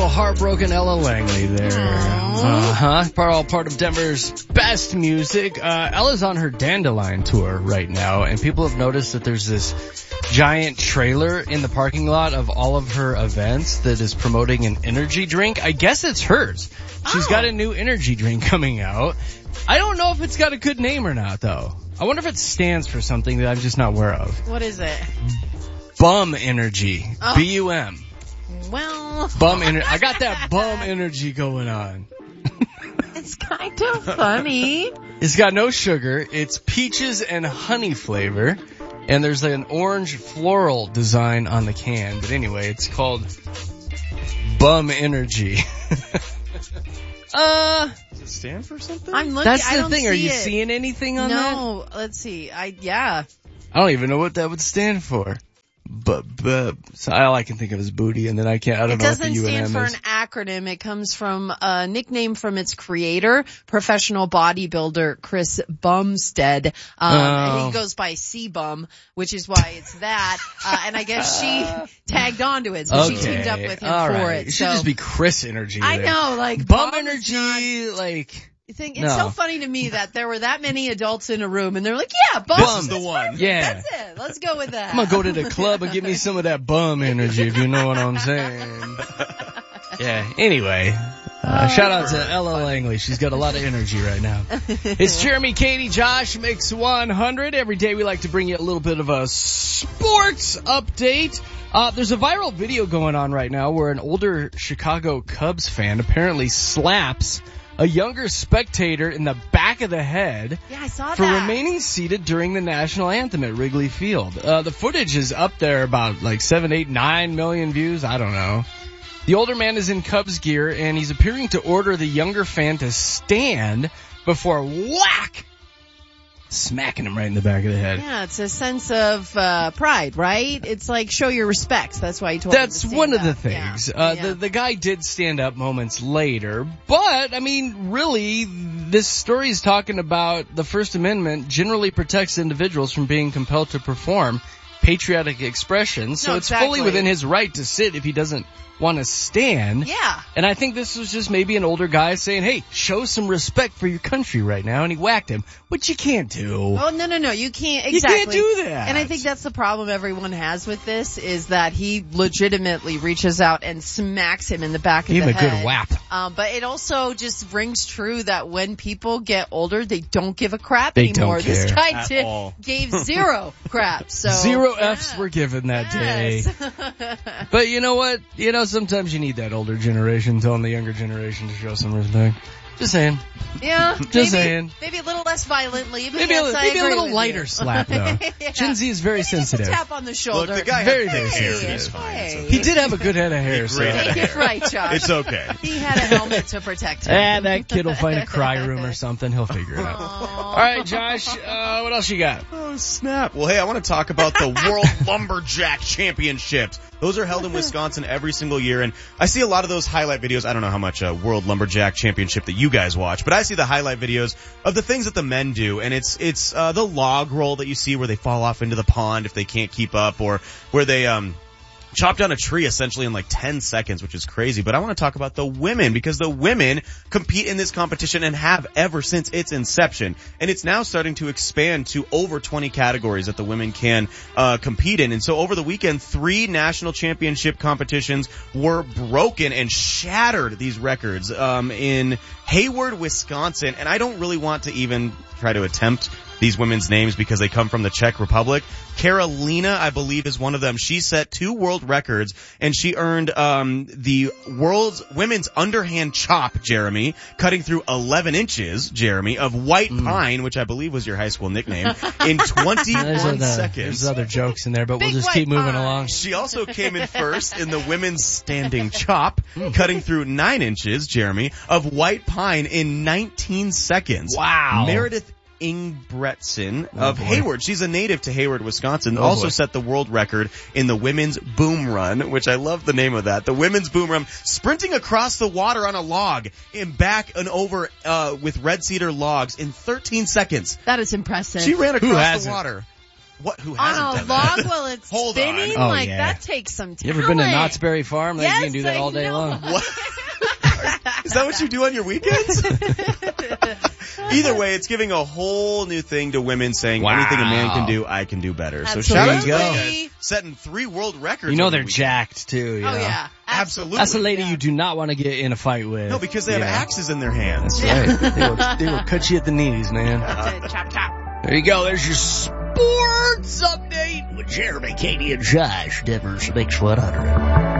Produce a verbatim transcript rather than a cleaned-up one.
heartbroken Ella Langley there. Uh-huh. Part, all part of Denver's best music. Uh, Ella's on her Dandelion tour right now, and people have noticed that there's this giant trailer in the parking lot of all of her events that is promoting an energy drink. I guess it's hers. She's oh. got a new energy drink coming out. I don't know if it's got a good name or not, though. I wonder if it stands for something that I'm just not aware of. What is it? Bum Energy. Oh. B U M. Well, Bum energy. I got that bum energy going on. It's kind of funny. It's got no sugar. It's peaches and honey flavor. And there's an orange floral design on the can. But anyway, it's called Bum Energy. uh, Does it stand for something? I'm looking. That's I the don't thing. See Are you it. seeing anything on that? No. Let's see. I yeah. I don't even know what that would stand for. But, but, so all I can think of is booty, and then I can't, I don't It know what the doesn't U N stand M for is. an acronym. It comes from a nickname from its creator, professional bodybuilder Chris Bumstead. Um, Oh. and he goes by C-Bum, which is why it's that. Uh, and I guess she tagged onto it, so Okay. she teamed up with him All for right. it. It should So just be Chris Energy. I there. know, like Bum Bum is Energy, not- like, You think No. it's so funny to me that there were that many adults in a room and they're like, yeah, bum. This is the that's one. perfect. Yeah. That's it. Let's go with that. I'm gonna go to the club and get me some of that bum energy, if you know what I'm saying. Yeah, anyway. Uh, shout out to Ella Langley. She's got a lot of energy right now. It's Jeremy, Katie, Josh, Mix one hundred. Every day we like to bring you a little bit of a sports update. Uh, there's a viral video going on right now where an older Chicago Cubs fan apparently slaps a younger spectator in the back of the head Yeah, I saw for that. remaining seated during the national anthem at Wrigley Field. Uh, the footage is up there about like seven, eight, nine million views. I don't know. The older man is in Cubs gear and he's appearing to order the younger fan to stand before whack, smacking him right in the back of the head. Yeah, it's a sense of uh pride, right? It's like show your respects. That's why he told him That's to stand one of the up. things. Yeah. Uh, Yeah. the, the guy did stand up moments later, but, I mean, really, this story is talking about the First Amendment generally protects individuals from being compelled to perform patriotic expression, so No, it's exactly. fully within his right to sit if he doesn't want to stand. Yeah. And I think this was just maybe an older guy saying, hey, show some respect for your country right now, and he whacked him, which you can't do. Oh, no, no, no. You can't. You Exactly. can't do that. And I think that's the problem everyone has with this is that he legitimately reaches out and smacks him in the back of Give the him a head. good whap. Um, but it also just rings true that when people get older, they don't give a crap They don't anymore. This care guy at did, all. gave zero crap. So Zero yeah. F's were given that day. Yes. But you know what? You know, sometimes you need that older generation telling the younger generation to show some respect. Just saying. Yeah. Just maybe, saying. Maybe a little less violently. But Maybe, yes, a, I maybe a agree little with lighter you. slap, though. Yeah. Gen Z is very Maybe just a sensitive. tap on the shoulder. Look, the guy Very, had very good hair. sensitive. He's fine. It's Hey. okay. He did have a good head of hair, He so. great Take hair. it right, Josh. It's okay. He had a helmet to protect him. Eh, that kid will find a cry room or something. He'll figure it out. All right, Josh, uh, what else you got? Oh, snap. Well, hey, I want to talk about the World Lumberjack Championships. Those are held in Wisconsin every single year, and I see a lot of those highlight videos. I don't know how much uh, World Lumberjack Championship that you guys watch, but I see the highlight videos of the things that the men do, and it's it's uh, the log roll that you see where they fall off into the pond if they can't keep up, or where they um chop down a tree essentially in like ten seconds, which is crazy. But I want to talk about the women, because the women compete in this competition and have ever since its inception. And it's now starting to expand to over twenty categories that the women can uh compete in. And so over the weekend, three national championship competitions were broken and shattered these records um in Hayward, Wisconsin. And I don't really want to even try to attempt these women's names because they come from the Czech Republic. Karolina, I believe, is one of them. She set two world records, and she earned um the world's women's underhand chop, Jeremy, cutting through eleven inches, Jeremy, of white Mm. pine, which I believe was your high school nickname, in There's twenty-one other, seconds. there's other jokes in there, but we'll Big just white keep moving pie. along. She also came in first in the women's standing chop, cutting through nine inches, Jeremy, of white pine in nineteen seconds. Wow. Meredith Ingbretson Oh, of boy. Hayward. She's a native to Hayward, Wisconsin. Oh, also boy. set the world record in the women's boom run, which I love the name of that. The women's boom run, sprinting across the water on a log and back and over uh with red cedar logs in thirteen seconds. That is impressive. She ran Who across hasn't? the water. What? Who hasn't On a done log that? while it's Hold spinning? on. Oh, like, yeah. that takes some talent. You ever been to Knott's Berry Farm? Like, Yes, you can do that I all day know. long. What? Is that what you do on your weekends? Either way, it's giving a whole new thing to women, saying Wow. anything a man can do, I can do better. So Absolutely. shout out to There those you guys setting three world records. You know over they're the weekend. jacked, too. You Oh, know? yeah. Absolutely. That's a lady Yeah. you do not want to get in a fight with. No, because they have you know? axes in their hands. That's right. They will, they will cut you at the knees, man. That's it. Chop, chop. There you go. There's your sports update with Jeremy, Katie, and Josh. Devers Mix one hundred.